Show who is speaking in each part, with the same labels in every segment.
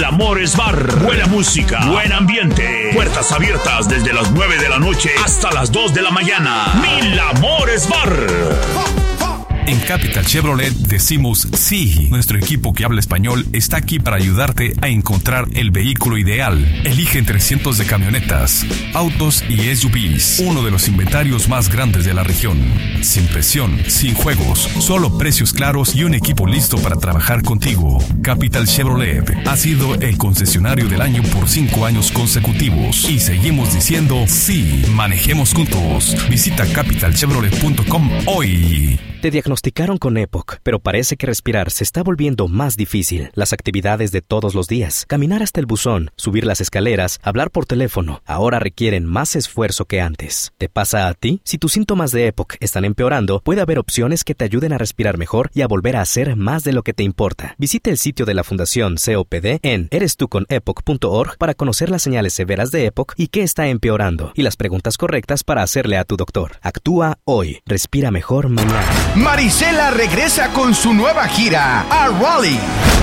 Speaker 1: Mil Amores Bar. Buena música, buen ambiente. Puertas abiertas desde las 9 de la noche hasta las 2 de la mañana. Mil Amores Bar.
Speaker 2: En Capital Chevrolet decimos sí. Nuestro equipo que habla español está aquí para ayudarte a encontrar el vehículo ideal. Elige entre cientos de camionetas, autos y SUVs. Uno de los inventarios más grandes de la región. Sin presión, sin juegos, solo precios claros y un equipo listo para trabajar contigo. Capital Chevrolet ha sido el concesionario del año por 5 años consecutivos. Y seguimos diciendo sí. Manejemos juntos. Visita capitalchevrolet.com hoy.
Speaker 3: Te diagnosticaron con EPOC, pero parece que respirar se está volviendo más difícil. Las actividades de todos los días, caminar hasta el buzón, subir las escaleras, hablar por teléfono, ahora requieren más esfuerzo que antes. ¿Te pasa a ti? Si tus síntomas de EPOC están empeorando, puede haber opciones que te ayuden a respirar mejor y a volver a hacer más de lo que te importa. Visita el sitio de la Fundación COPD en erestuconepoc.org para conocer las señales severas de EPOC y qué está empeorando, y las preguntas correctas para hacerle a tu doctor. Actúa hoy. Respira mejor mañana.
Speaker 4: Marisela regresa con su nueva gira a Raleigh.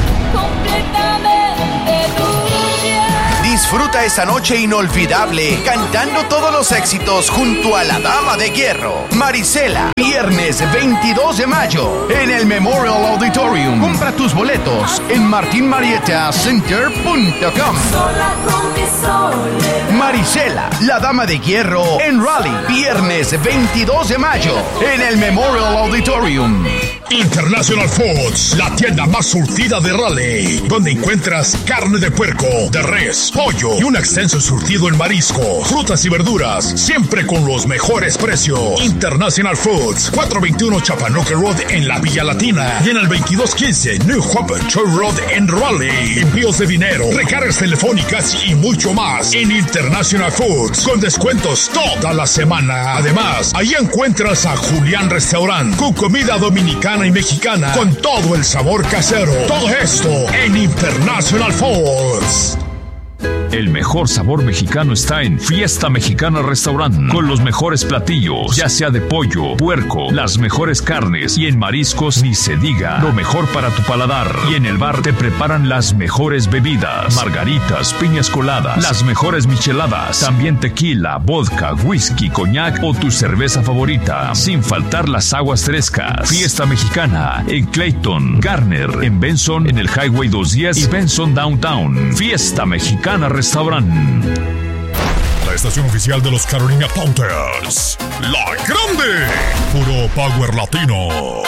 Speaker 4: Disfruta esa noche inolvidable cantando todos los éxitos junto a la Dama de Hierro. Marisela, viernes 22 de mayo en el Memorial Auditorium. Compra tus boletos en martinmarietacenter.com. Marisela, la Dama de Hierro en Raleigh, viernes 22 de mayo en el Memorial Auditorium.
Speaker 1: International Foods, la tienda más surtida de Raleigh, donde encuentras carne de puerco, de res, pollo y un extenso surtido en mariscos, frutas y verduras, siempre con los mejores precios. International Foods, 421 Chapanuque Road en la Villa Latina y en el 2215 New Hope Church Road en Raleigh. Envíos de dinero, recargas telefónicas y mucho más en International Foods, con descuentos toda la semana. Además, ahí encuentras a Julián Restaurant, con comida dominicana y mexicana, con todo el sabor casero. Todo esto en International Foods.
Speaker 5: El mejor sabor mexicano está en Fiesta Mexicana Restaurant, con los mejores platillos, ya sea de pollo, puerco, las mejores carnes, y en mariscos ni se diga, lo mejor para tu paladar. Y en el bar te preparan las mejores bebidas, margaritas, piñas coladas, las mejores micheladas, también tequila, vodka, whisky, coñac o tu cerveza favorita, sin faltar las aguas frescas. Fiesta Mexicana en Clayton, Garner, en Benson, en el Highway 210 y Benson Downtown. Fiesta Mexicana Restaurant.
Speaker 1: La estación oficial de los Carolina Panthers, La Grande, puro power latino.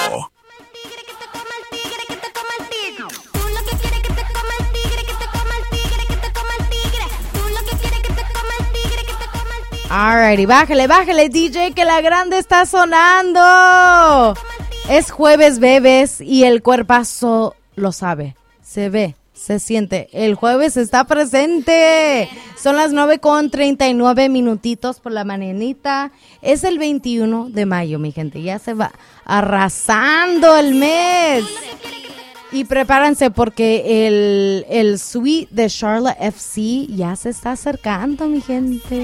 Speaker 6: Alrighty, bájale DJ, que La Grande está sonando. Es jueves, bebés, y el cuerpazo lo sabe, se ve, se siente. El jueves está presente. Son las 9:39 por la mañanita. Es el 21 de mayo, mi gente. Ya se va arrasando el mes. Y prepárense porque el Sweet de Charlotte FC ya se está acercando, mi gente.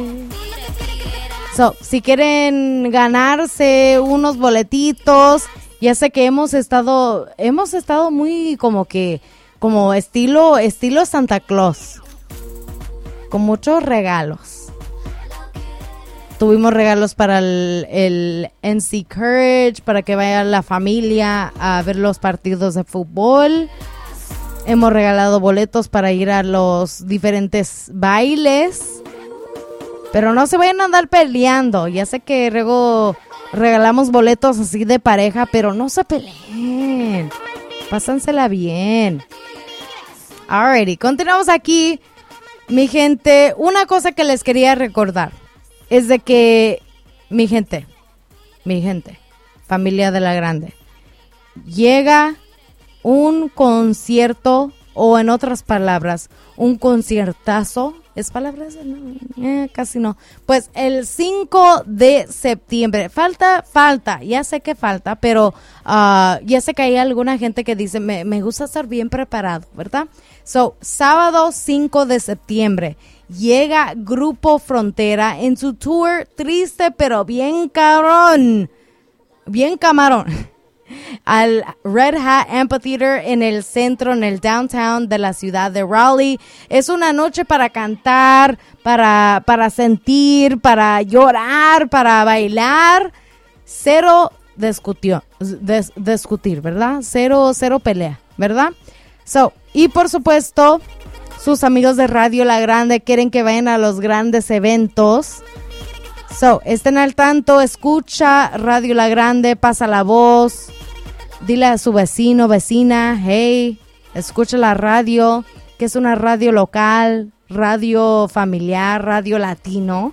Speaker 6: Si quieren ganarse unos boletitos, ya sé que hemos estado muy como estilo Santa Claus, con muchos regalos. Tuvimos regalos para el NC Courage, para que vaya la familia a ver los partidos de fútbol. Hemos regalado boletos para ir a los diferentes bailes. Pero no se vayan a andar peleando. Ya sé que luego regalamos boletos así de pareja, pero no se peleen. Pásensela bien. Alrighty, continuamos aquí, mi gente. Una cosa que les quería recordar es de que, mi gente, familia de La Grande, llega un concierto, o en otras palabras, un conciertazo. ¿Es palabras? No, casi no. Pues el 5 de septiembre. Falta. Ya sé que falta, pero ya sé que hay alguna gente que dice, me gusta estar bien preparado, ¿verdad? Sábado 5 de septiembre. Llega Grupo Frontera en su tour triste, pero bien cabrón. Bien camarón. al Red Hat Amphitheater en el centro, en el downtown de la ciudad de Raleigh. Es una noche para cantar, para sentir, para llorar, para bailar. Cero discutir, ¿verdad? Cero pelea, ¿verdad? Y por supuesto, sus amigos de Radio La Grande quieren que vayan a los grandes eventos. Estén al tanto, escucha Radio La Grande, pasa la voz, dile a su vecino, vecina, hey, escucha la radio, que es una radio local, radio familiar, radio latino.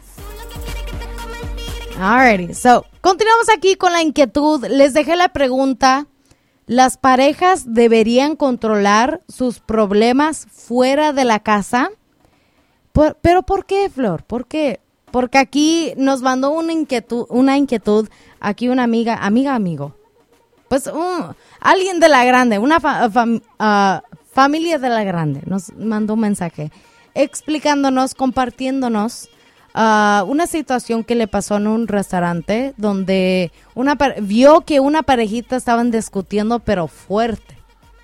Speaker 6: Alrighty, continuamos aquí con la inquietud. Les dejé la pregunta, ¿las parejas deberían controlar sus problemas fuera de la casa? ¿Pero por qué, Flor? ¿Por qué? Porque aquí nos mandó una inquietud, aquí una amigo. Pues alguien de La Grande, una familia de La Grande nos mandó un mensaje explicándonos, compartiéndonos una situación que le pasó en un restaurante donde vio que una parejita estaban discutiendo, pero fuerte.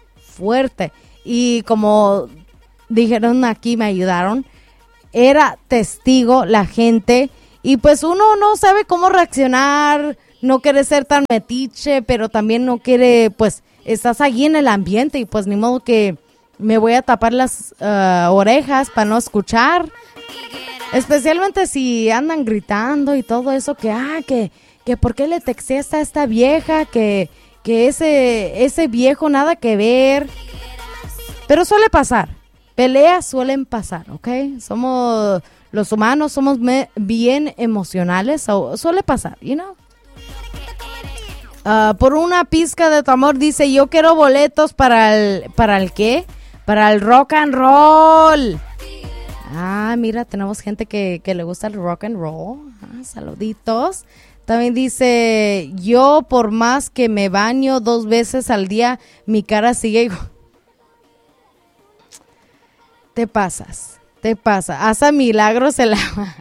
Speaker 6: Y como dijeron aquí, me ayudaron, era testigo la gente y pues uno no sabe cómo reaccionar, no quiere ser tan metiche, pero también no quiere, pues estás allí en el ambiente y pues ni modo que me voy a tapar las orejas para no escuchar, especialmente si andan gritando y todo eso, que por qué le texteaste a esta vieja, que ese viejo nada que ver, pero suele pasar. Peleas suelen pasar, ¿ok? Los humanos somos bien emocionales, suele pasar, you know? Por una pizca de tu amor, dice, yo quiero boletos ¿para el qué? Para el rock and roll. Mira, tenemos gente que le gusta el rock and roll. Saluditos. También dice, yo por más que me baño 2 veces al día, mi cara sigue igual. Te pasas. Hasta milagros el agua.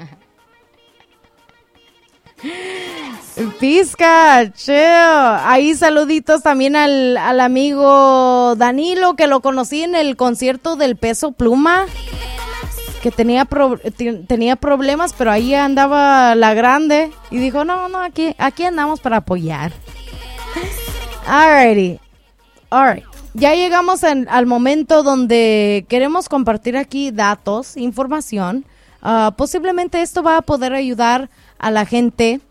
Speaker 6: Pizca, chill. Ahí saluditos también al amigo Danilo, que lo conocí en el concierto del Peso Pluma, que tenía problemas, pero ahí andaba La Grande y dijo, no, aquí andamos para apoyar. Alright. Ya llegamos al momento donde queremos compartir aquí datos, información. Posiblemente esto va a poder ayudar a la gente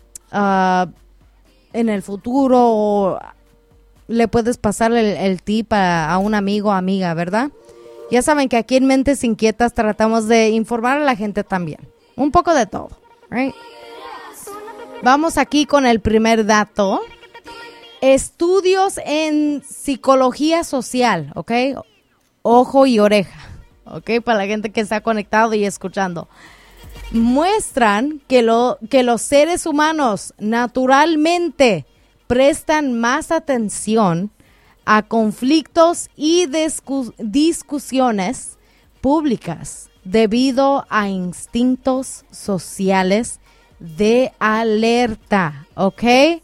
Speaker 6: en el futuro, o le puedes pasar el tip a un amigo o amiga, ¿verdad? Ya saben que aquí en Mentes Inquietas tratamos de informar a la gente también. Un poco de todo, right? Vamos aquí con el primer dato. Estudios en psicología social, ¿ok? Ojo y oreja, ¿ok? Para la gente que está conectado y escuchando. Muestran que los seres humanos naturalmente prestan más atención a conflictos y discusiones públicas debido a instintos sociales de alerta, ¿ok?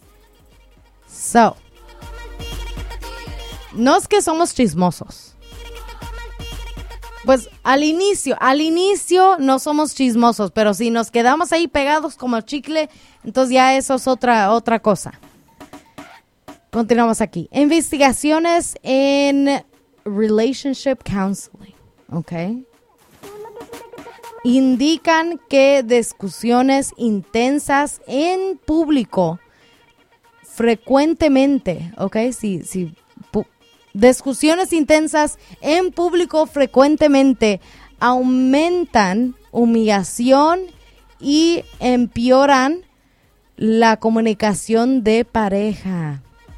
Speaker 6: No es que somos chismosos. Pues al inicio no somos chismosos, pero si nos quedamos ahí pegados como chicle, entonces ya eso es otra cosa. Continuamos aquí. Investigaciones en relationship counseling, ¿ok? Indican que discusiones intensas en público frecuentemente, ¿ok? Discusiones intensas en público frecuentemente aumentan humillación y empeoran la comunicación de pareja.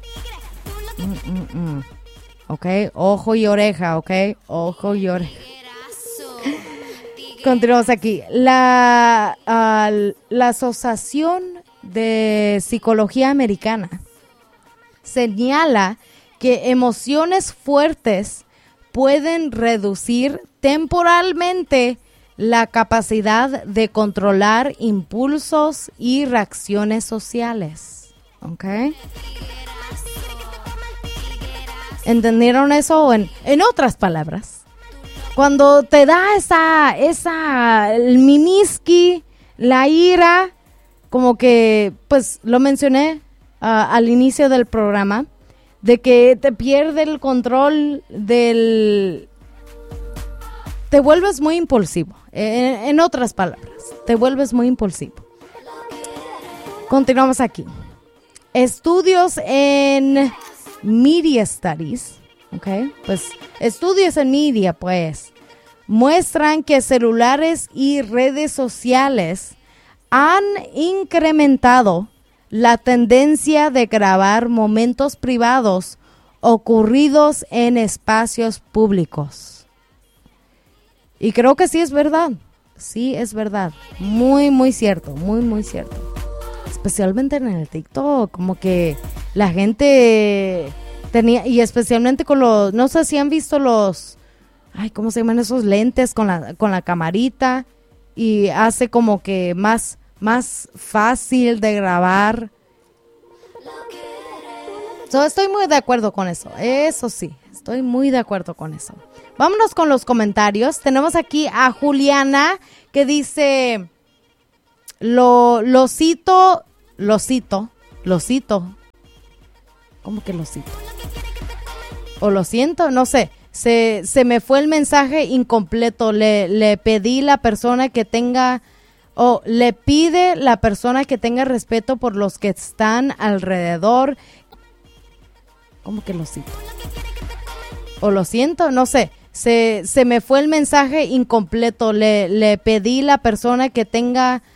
Speaker 6: Ok, ojo y oreja, ok, ojo y oreja. Continuamos aquí. La Asociación de Psicología Americana señala que emociones fuertes pueden reducir temporalmente la capacidad de controlar impulsos y reacciones sociales. ¿Ok? ¿Entendieron eso? En otras palabras, cuando te da el miniski, la ira, como que, pues lo mencioné al inicio del programa, de que te pierde el control te vuelves muy impulsivo. En otras palabras, te vuelves muy impulsivo. Continuamos aquí. Estudios en Media Studies, ¿ok? Pues estudios en media, pues, muestran que celulares y redes sociales han incrementado la tendencia de grabar momentos privados ocurridos en espacios públicos. Y creo que sí es verdad. Sí es verdad. Muy, muy cierto. Muy, muy cierto. Especialmente en el TikTok. Como que la gente tenía... Y especialmente con los... No sé si han visto los... Ay, ¿cómo se llaman esos lentes con la camarita? Y hace como que más fácil de grabar. Estoy muy de acuerdo con eso. Eso sí, estoy muy de acuerdo con eso. Vámonos con los comentarios. Tenemos aquí a Juliana que dice, lo cito. ¿Cómo que lo cito? O lo siento, no sé. Se me fue el mensaje incompleto. Le pedí la persona que tenga, o le pide la persona que tenga respeto por los que están alrededor. ¿Cómo que lo cito? O lo siento, no sé. Se me fue el mensaje incompleto. Le pedí la persona que tenga,